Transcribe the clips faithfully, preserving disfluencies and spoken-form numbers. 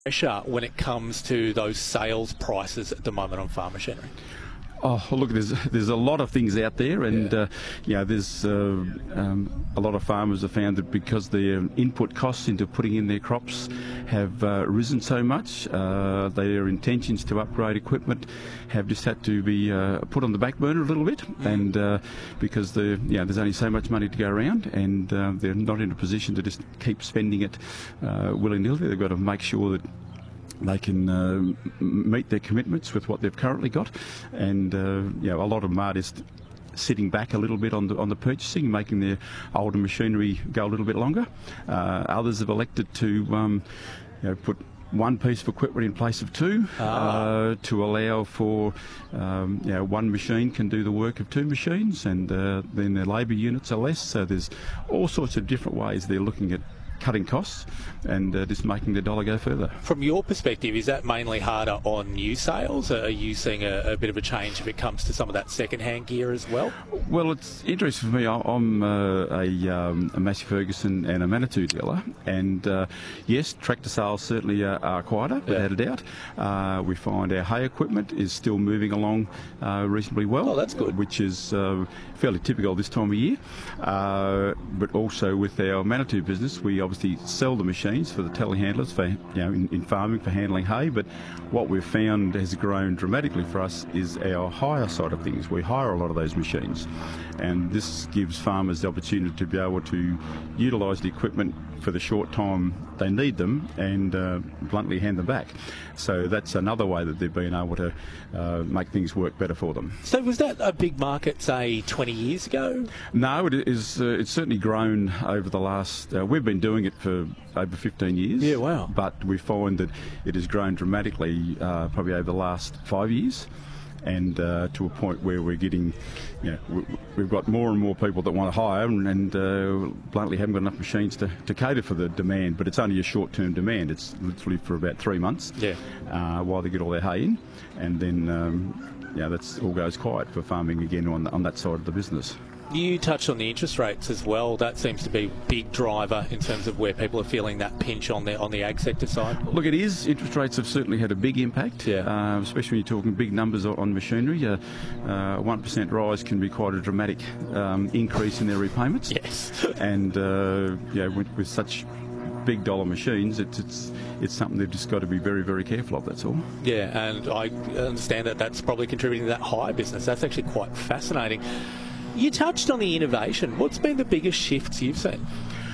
pressure when it comes to those sales prices at the moment on farm machinery? Oh, well, look, there's there's a lot of things out there, and Yeah. uh, you know, there's uh, um, a lot of farmers have found that because their input costs into putting in their crops have uh, risen so much, uh, their intentions to upgrade equipment have just had to be uh, put on the back burner a little bit, Mm. and uh, because the you know, there's only so much money to go around, and uh, they're not in a position to just keep spending it uh, willy-nilly. They've got to make sure that they can uh, m- meet their commitments with what they've currently got, and uh, you know, a lot of them are just sitting back a little bit on the on the purchasing, making their older machinery go a little bit longer. Uh, others have elected to um, you know, put one piece of equipment in place of two Ah. uh, to allow for um, you know, one machine can do the work of two machines, and uh, then their labour units are less. So there's all sorts of different ways they're looking at cutting costs and uh, just making the dollar go further. From your perspective, is that mainly harder on new sales? Are you seeing a, a bit of a change if it comes to some of that second-hand gear as well? Well, it's interesting for me. I- I'm uh, a, um, a Massey Ferguson and a Manitou dealer, and uh, yes, tractor sales certainly are, are quieter, Yeah. without a doubt. Uh, we find our hay equipment is still moving along uh, reasonably well. Oh, that's good. Which is uh, fairly typical this time of year. Uh, but also with our Manitou business, we obviously sell the machines for the telehandlers for you know in, in farming for handling hay. But what we've found has grown dramatically for us is our hire side of things. We hire a lot of those machines, and this gives farmers the opportunity to be able to utilise the equipment for the short time they need them and uh, bluntly hand them back. So that's another way that they've been able to uh, make things work better for them. So was that a big market, say, twenty years ago? No, it is. Uh, it's certainly grown over the last. Uh, we've been doing it for over fifteen years. Yeah, wow. But we find that it has grown dramatically, uh, probably over the last five years, and uh, to a point where we're getting, you know, we, we've got more and more people that want to hire, and, and uh, bluntly haven't got enough machines to, to cater for the demand. But it's only a short-term demand. It's literally for about three months. Yeah. Uh, while they get all their hay in, and then. Um, yeah, that's all goes quiet for farming again on on that side of the business. You touched on the interest rates as well. That seems to be a big driver in terms of where people are feeling that pinch on the on the ag sector side. Look, it is. Interest rates have certainly had a big impact, Yeah. uh, especially when you're talking big numbers on, on machinery. A uh, uh, one percent rise can be quite a dramatic um, increase in their repayments. Yes. And, uh, yeah, with, with such big dollar machines, it's, it's, it's something they've just got to be very, very careful of, that's all. Yeah, and I understand that that's probably contributing to that hire business. That's actually quite fascinating. You touched on the innovation. What's been the biggest shifts you've seen?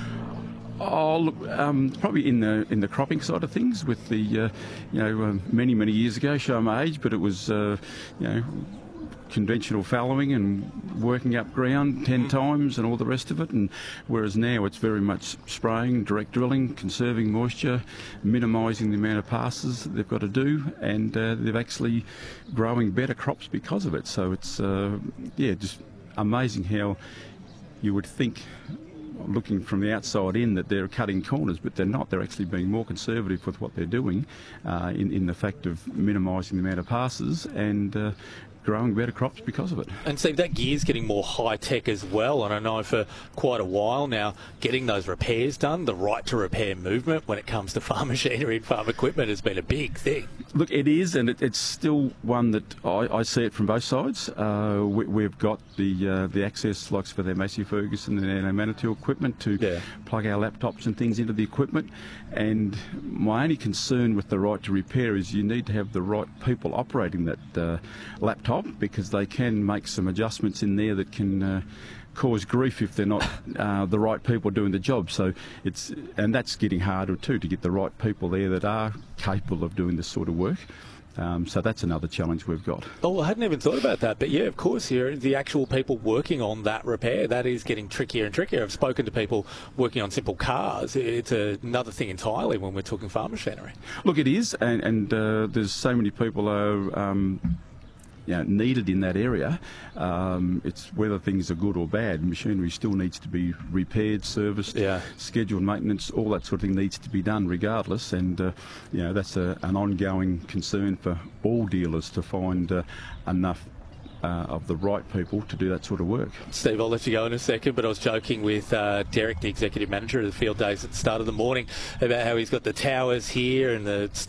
Oh, look, um, probably in the in the cropping side of things. With the, uh, you know, um, many many years ago, show my age, but it was, uh, you know, conventional fallowing and working up ground ten times and all the rest of it. And whereas now it's very much spraying, direct drilling, conserving moisture, minimising the amount of passes that they've got to do, and uh, they're actually growing better crops because of it. So it's uh, yeah, just amazing how you would think, looking from the outside in, that they're cutting corners, but they're not. They're actually being more conservative with what they're doing uh, in, in the fact of minimising the amount of passes and uh, growing better crops because of it. And Steve, that gear's getting more high-tech as well, and I know for quite a while now, getting those repairs done, the right to repair movement when it comes to farm machinery and farm equipment has been a big thing. Look, it is, and it, it's still one that I, I see it from both sides. Uh, we, we've got the uh, the access locks for their Massey Ferguson and our Manitou equipment to Yeah. plug our laptops and things into the equipment. And my only concern with the right to repair is you need to have the right people operating that uh, laptop, because they can make some adjustments in there that can uh, cause grief if they're not uh, the right people doing the job. So it's, and that's getting harder too, to get the right people there that are capable of doing this sort of work. Um, so that's another challenge we've got. Oh, I hadn't even thought about that. But yeah, of course, here, the actual people working on that repair, that is getting trickier and trickier. I've spoken to people working on simple cars. It's another thing entirely when we're talking farm machinery. Look, it is, and, and uh, there's so many people are um, you know, needed in that area. Um, it's whether things are good or bad. Machinery still needs to be repaired, serviced, Yeah. scheduled maintenance, all that sort of thing needs to be done regardless. And uh, you know, that's a, an ongoing concern for all dealers to find uh, enough uh, of the right people to do that sort of work. Steve, I'll let you go in a second, but I was joking with uh, Derek, the executive manager of the field days at the start of the morning, about how he's got the towers here and the